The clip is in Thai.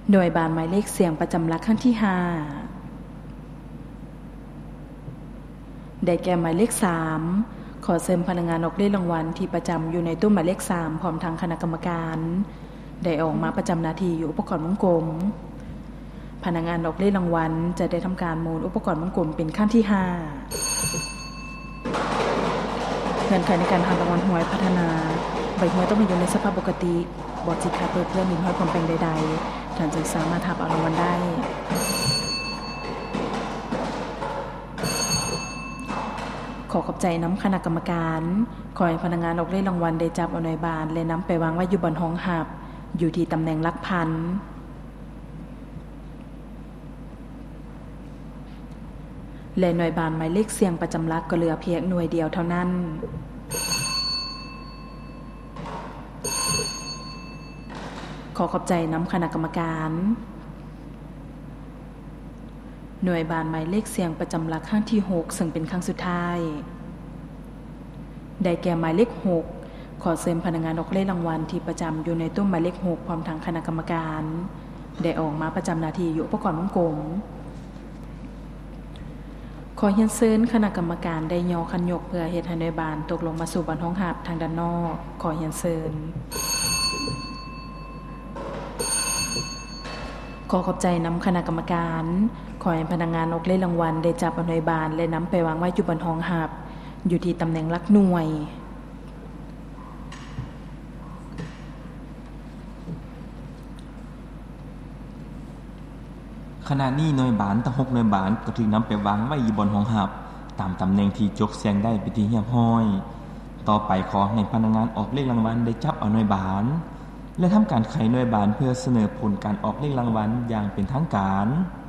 หน่วยบานหมายเลขเสียงประจำหลักครั้งที่5ได้แก่หมายเลข3ขอเชิญพนักงานออกเลขรางวัลที่ประจำอยู่ในตู้หมายเลข3พร้อมทางคณะกรรมการได้ออกมาประจำหน้าที่อยู่อุปกรณ์วงกลมพนักงานออกเลขรางวัลจะได้ทำการหมุนอุปกรณ์วงกลมเป็นขั้นที่5เงื่อนไขในการหารางวัลหวยพัฒนาใบหวยต้องอยู่ในสภาพปกติบอดจิตขาดเพื่อนหรือห้อยความเป็นใดๆท่านจึงสามารถทับเอารางวัลได้ขอขอบใจน้ำคณะกรรมการขอให้พนักงานออกเลขรางวัลได้จับเอาหน่วยบานและนำไปวางไว้อยู่บนห้องหับอยู่ที่ตำแหน่งหลักพันและหน่วยบานหมายเลขเสียงประจำหลักก็เหลือเพียงหน่วยเดียวเท่านั้นขอขอบใจน้ำคณะกรรมการหน่วยบานหมายเลขเสียงประจำหลักครั้งที่6ซึ่งเป็นครั้งสุดท้ายได้แก่หมายเลข6ขอเชิญพนักงานออกเลขรางวัลที่ประจำอยู่ในตู้หมายเลข6พร้อมทางคณะกรรมการได้ออกมาประจำหน้าที่อยู่อุปกรณ์วงกลมขอเรียนเชิญคณะกรรมการได้ย่อคันยกเพื่อเฮ็ดให้หน่วยบานตกลงมาสู่บนห้องหับทางด้านนอกขอเรียนเชิญขอขอบใจน้ำคณะกรรมการขอให้พนักงานออกเลขรางวัลได้จับเอาหน่วยบานและนำไปวางไว้อยู่บนห้องหับอยู่ที่ตำแหน่งหลักหน่วยขณะนี้หน่วยบานทั้ง6หน่วยบานก็ถูกนำไปวางไว้อยู่บนห้องหับตามตำแหน่งที่จกเสียงได้เป็นที่เรียบร้อยต่อไปขอให้พนักงานออกเลขรางวัลได้จับเอาหน่วยบานและทำการไขหน่วยบานเพื่อเสนอผลการออกเลขรางวัลอย่างเป็นทางการ